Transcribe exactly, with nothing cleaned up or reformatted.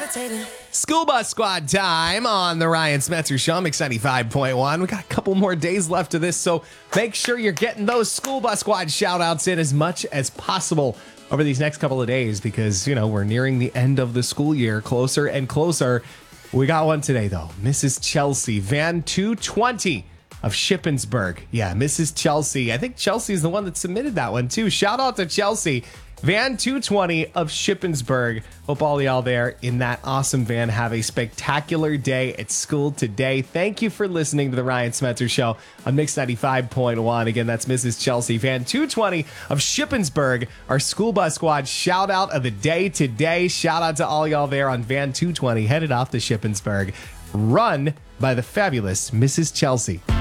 School Bus Squad time on the Ryan Smetzer Show, Mix ninety-five point one. We got a couple more days left of this, so make sure you're getting those School Bus Squad shout-outs in as much as possible over these next couple of days because, you know, we're nearing the end of the school year, closer and closer. We got one today, though. Missus Chelsea, van two twenty of Shippensburg. Yeah, Missus Chelsea. I think Chelsea is the one that submitted that one, too. Shout out to Chelsea. Van two twenty of Shippensburg. Hope all y'all there in that awesome van have a spectacular day at school today. Thank you for listening to the Ryan Smetzer Show on Mix ninety-five point one. Again, that's Missus Chelsea. Van two twenty of Shippensburg, our School Bus Squad shout out of the day today. Shout out to all y'all there on Van two twenty headed off to Shippensburg. Run by the fabulous Missus Chelsea.